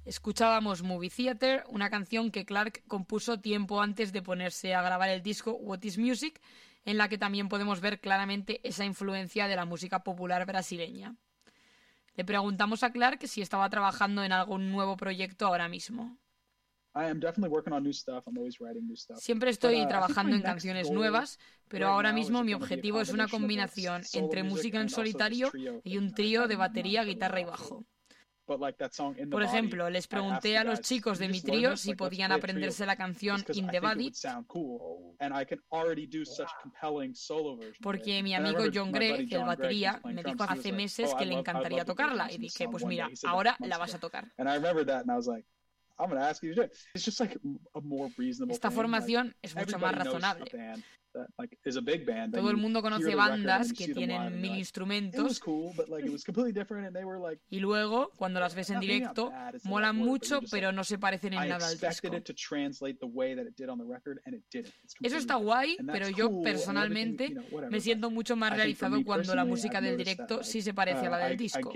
Escuchábamos Movie Theater, una canción que Clark compuso tiempo antes de ponerse a grabar el disco What is Music, en la que también podemos ver claramente esa influencia de la música popular brasileña. Le preguntamos a Clark si estaba trabajando en algún nuevo proyecto ahora mismo. Siempre estoy trabajando en canciones nuevas, pero ahora mismo mi objetivo es una combinación entre música en solitario y un trío de batería, guitarra y bajo. Por ejemplo, les pregunté a los chicos de mi trío si podían aprenderse la canción In the Body, porque mi amigo John Gregg, el batería, me dijo hace meses que le encantaría tocarla, y dije, pues mira, ahora la vas a tocar. Esta formación es mucho más razonable. Todo el mundo conoce bandas que tienen 1000 instrumentos y luego, cuando las ves en directo, molan mucho, pero no se parecen en nada al disco. Eso está guay, pero yo personalmente me siento mucho más realizado cuando la música del directo sí se parece a la del disco.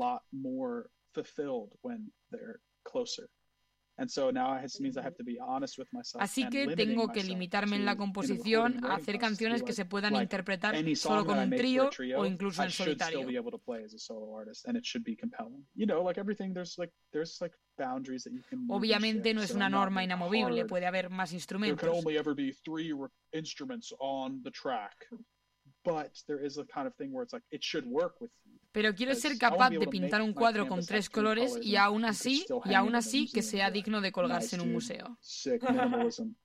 Así que tengo que limitarme en la composición a hacer canciones que se puedan interpretar solo con un trío o incluso en solitario. Obviamente no es una norma inamovible, puede haber más instrumentos. Pero quiero ser capaz de pintar un cuadro con 3 colores y aún así que sea digno de colgarse en un museo.